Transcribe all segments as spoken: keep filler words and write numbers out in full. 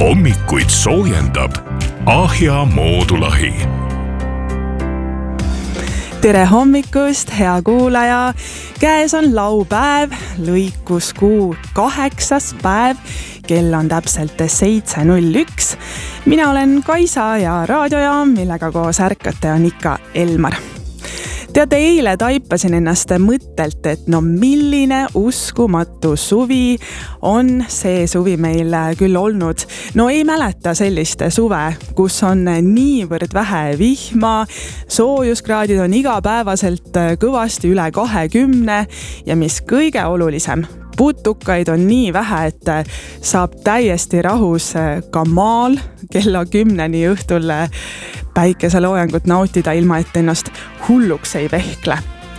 hommikuid soojendab Ahja moodulahi. Tere hommikust, hea kuulaja! Käes on laupäev, lõikuskuu kaheksas päev. Kell on täpselt seitse null üks. Mina olen Kaisa ja raadiojaam, millega koos ärkate on ikka Elmar. Teate, eile taipasin ennast mõttelt, et no milline uskumatu suvi on see suvi meil küll olnud. No ei mäleta sellist suve, kus on niivõrd vähe vihma, soojuskraadid on igapäevaselt kõvasti üle kahekümne ja mis kõige olulisem, putukaid on nii vähe, et saab täiesti rahus ka maal kella kümneni õhtul päikeseloojangut nautida, ilma et ennast hulluks ei vehkle.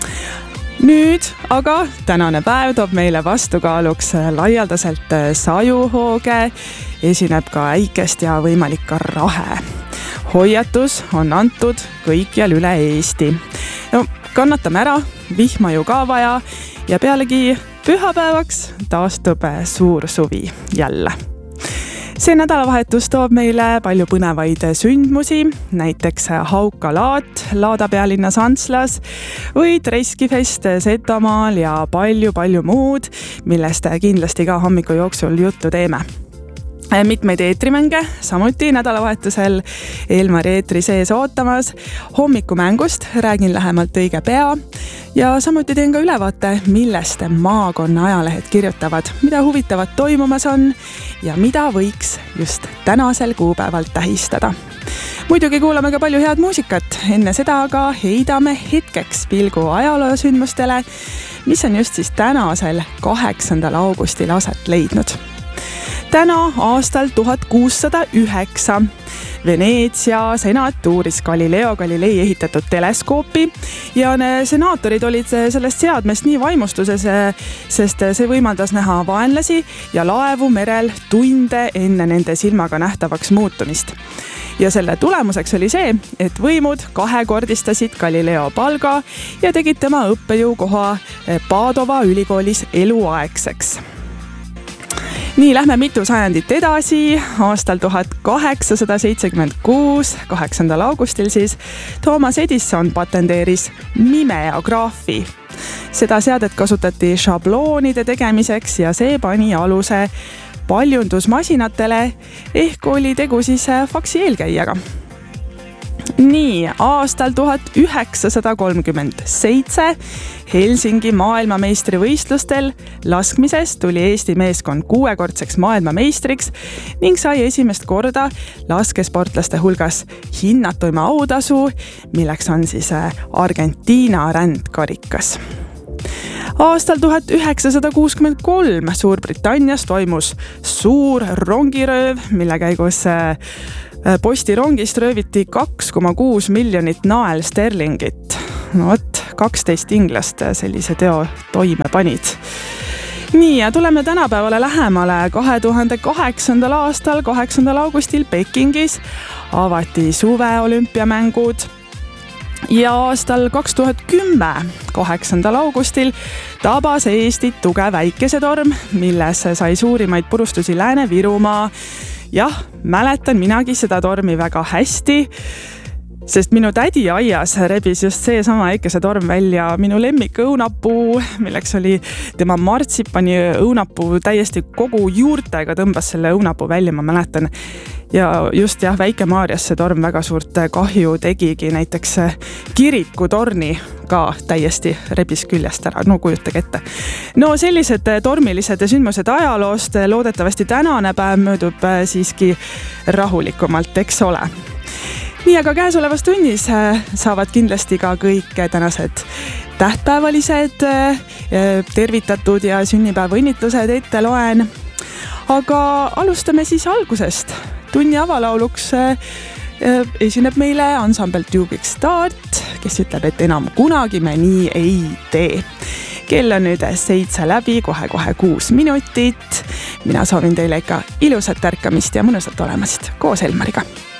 Nüüd aga tänane päev toob meile vastukaaluks laialdaselt sajuhooge, esineb ka äikest ja võimalik ka rahe. Hoiatus on antud kõikjal üle Eesti. No, kannatame ära, vihma ju ka vaja ja pealegi pühapäevaks taastub suur suvi jälle. See nädalavahetus toob meile palju põnevaid sündmusi, näiteks Hauka laat Laada pealinnas Antslas või Treskifest Setomaal ja palju-palju muud, millest kindlasti ka hommiku jooksul juttu teeme. Mitmeid eetrimänge, samuti nädalavahetusel Elmari eetri sees ootamas. Hommikumängust räägin lähemalt õige pea ja samuti teen ka ülevaate, millest maakonna ajalehed kirjutavad, mida huvitavat toimumas on ja mida võiks just tänasel kuupäeval tähistada. Muidugi kuulame ka palju head muusikat, enne seda aga heidame hetkeks pilgu ajaloosündmustele, mis on just siis tänasel kaheksandal augustil aset leidnud. Täna aastal tuhat kuussada üheksa Veneetsia senat uuris Galileo Galilei ehitatud teleskoopi ja senaatorid olid sellest seadmest nii vaimustuses, sest see võimaldas näha vaenlasi ja laevu merel tunde enne nende silmaga nähtavaks muutumist. Ja selle tulemuseks oli see, et võimud kahekordistasid Galileo palga ja tegid tema õppejõukoha Padova ülikoolis eluaegseks. Nii, lähme mitu sajandit edasi. Aastal tuhat kaheksasada seitsekümmend kuus, kaheksandal augustil siis, Thomas Edison patenteeris mimeograafi. Seda seadet kasutati šabloonide tegemiseks ja see pani aluse paljundusmasinatele, ehk oli tegu siis faksi eelkäijaga. Nii, aastal tuhat üheksasada kolmkümmend seitse Helsingi maailmameistrivõistlustel laskmises tuli Eesti meeskond kuuekordseks maailmameistriks ning sai esimest korda laskesportlaste hulgas hinnatuima autasu, milleks on siis Argentiina rändkarikas. Aastal tuhat üheksasada kuuskümmend kolm Suurbritannias toimus suur rongirööv, mille käigus postirongist rööviti kaks koma kuus miljonit nael sterlingit. No võt, kaksteist inglast sellise teo toime panid. Nii, ja tuleme tänapäevale lähemale. kahe tuhande kaheksandal aastal, kaheksandal augustil Pekingis avati suveolümpiamängud. Ja aastal kaks tuhat kümme, kaheksandal augustil tabas Eestit tugev äikesetorm, milles sai suurimaid purustusi Lääne-Virumaa. Jah, mäletan minagi seda tormi väga hästi, sest minu tädi aias rebis just see sama äikesetorm välja minu lemmik õunapuu, milleks oli tema martsipani õunapuu, täiesti kogu juurtega tõmbas selle õunapuu välja, ma mäletan. Ja just jah, Väike-Maarjas see torm väga suurt kahju tegigi, näiteks kirikutorni ka täiesti rebis küljest ära, no kujutage ette. No sellised tormilised sündmused ajaloost, loodetavasti tänane päev möödub siiski rahulikumalt, eks ole. Nii, aga käesolevas tunnis saavad kindlasti ka kõik tänased tähtpäevalised tervitatud ja sünnipäevaõnnitlused ette loen. Aga alustame siis algusest. Tunni avalauluks esineb meile ansambel Too Big Start, kes ütleb, et enam kunagi me nii ei tee. Kell on nüüd seitse läbi, kohe-kohe kuus minutit. Mina soovin teile ikka ilusat ärkamist ja mõnusat olemast koos Elmariga.